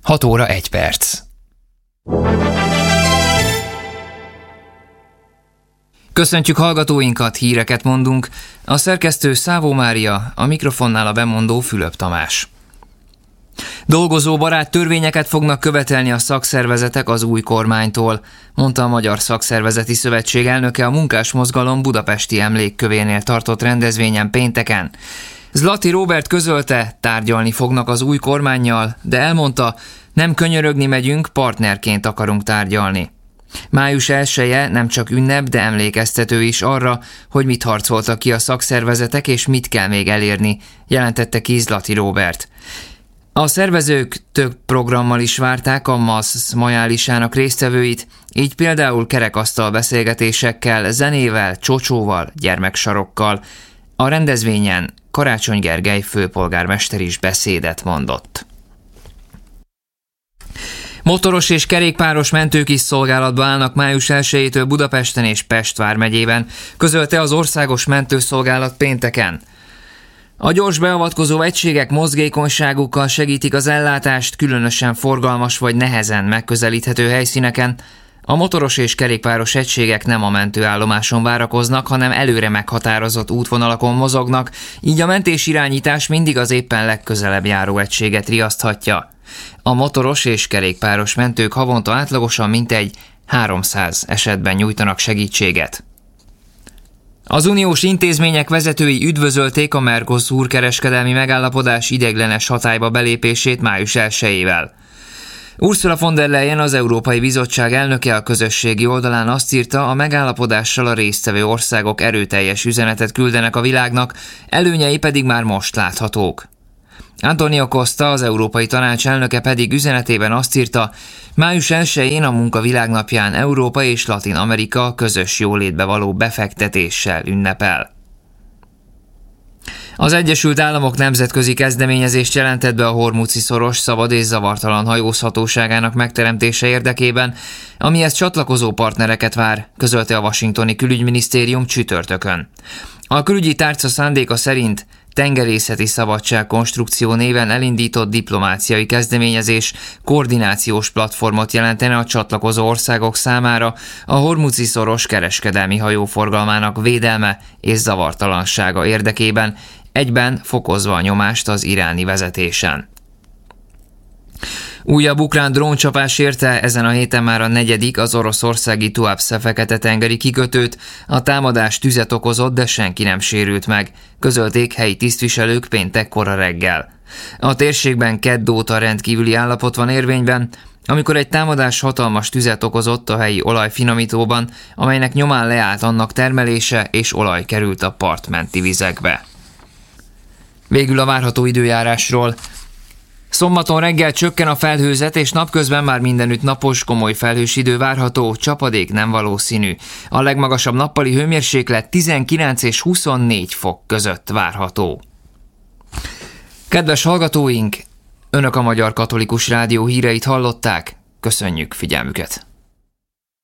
6 óra 1 perc. Köszöntjük hallgatóinkat, híreket mondunk. A szerkesztő Szávó Mária, a mikrofonnál a bemondó Fülöp Tamás. Dolgozóbarát törvényeket fognak követelni a szakszervezetek az új kormánytól, mondta a Magyar Szakszervezeti Szövetség elnöke a munkásmozgalom budapesti emlékkövénél tartott rendezvényen pénteken. Zlati Róbert közölte, tárgyalni fognak az új kormánnyal, de elmondta, nem könyörögni megyünk, partnerként akarunk tárgyalni. Május 1-e nem csak ünnep, de emlékeztető is arra, hogy mit harcoltak ki a szakszervezetek és mit kell még elérni, jelentette ki Zlati Róbert. A szervezők több programmal is várták a MASZ majálisának résztvevőit, így például kerekasztal beszélgetésekkel, zenével, csocsóval, gyermeksarokkal. A rendezvényen Karácsony Gergely főpolgármester is beszédet mondott. Motoros és kerékpáros mentők is szolgálatba állnak május 1-től Budapesten és Pest vármegyében, közölte az Országos Mentőszolgálat pénteken. A gyors beavatkozó egységek mozgékonyságukkal segítik az ellátást különösen forgalmas vagy nehezen megközelíthető helyszíneken. A motoros és kerékpáros egységek nem a mentőállomáson várakoznak, hanem előre meghatározott útvonalakon mozognak, így a mentésirányítás mindig az éppen legközelebb járó egységet riaszthatja. A motoros és kerékpáros mentők havonta átlagosan mintegy 300 esetben nyújtanak segítséget. Az uniós intézmények vezetői üdvözölték a Mercosur kereskedelmi megállapodás ideiglenes hatályba belépését május 1-ével. Ursula von der Leyen, az Európai Bizottság elnöke a közösségi oldalán azt írta, a megállapodással a résztvevő országok erőteljes üzenetet küldenek a világnak, előnyei pedig már most láthatók. Antonio Costa, az Európai Tanács elnöke pedig üzenetében azt írta, május 1-én a Munka Világnapján Európa és Latin Amerika közös jólétbe való befektetéssel ünnepel. Az Egyesült Államok nemzetközi kezdeményezést jelentett be a Hormuzi-szoros szabad és zavartalan hajózhatóságának megteremtése érdekében, amihez csatlakozó partnereket vár, közölte a washingtoni külügyminisztérium csütörtökön. A külügyi tárca szándéka szerint tengerészeti szabadság konstrukció néven elindított diplomáciai kezdeményezés koordinációs platformot jelentene a csatlakozó országok számára a Hormuzi-szoros kereskedelmi hajóforgalmának védelme és zavartalansága érdekében, egyben fokozva a nyomást az iráni vezetésen. Újabb ukrán dróncsapás érte ezen a héten már a 4. az oroszországi Tuapse fekete-tengeri kikötőt, a támadás tüzet okozott, de senki nem sérült meg, közölték helyi tisztviselők péntek kora reggel. A térségben kedd óta rendkívüli állapot van érvényben, amikor egy támadás hatalmas tüzet okozott a helyi olajfinomítóban, amelynek nyomán leállt annak termelése és olaj került a partmenti vizekbe. Végül a várható időjárásról. Szombaton reggel csökken a felhőzet, és napközben már mindenütt napos, komoly felhős idő várható, csapadék nem valószínű. A legmagasabb nappali hőmérséklet 19 és 24 fok között várható. Kedves hallgatóink, Önök a Magyar Katolikus Rádió híreit hallották, köszönjük figyelmüket!